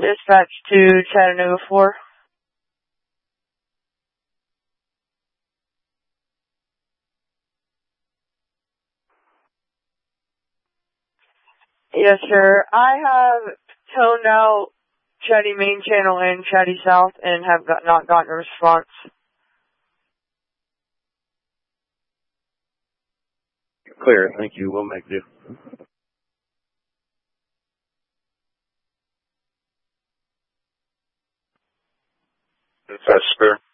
Dispatch to Chattanooga 4. Yes, sir. I have toned out Chatty Main Channel and Chatty South and have not gotten a response. Clear, thank you. We'll make do. Dispatch, clear.